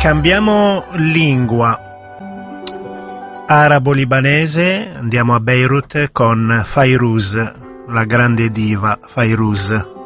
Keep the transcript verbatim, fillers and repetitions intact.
Cambiamo lingua. Arabo-libanese, andiamo a Beirut con Fairuz, la grande diva Fairuz.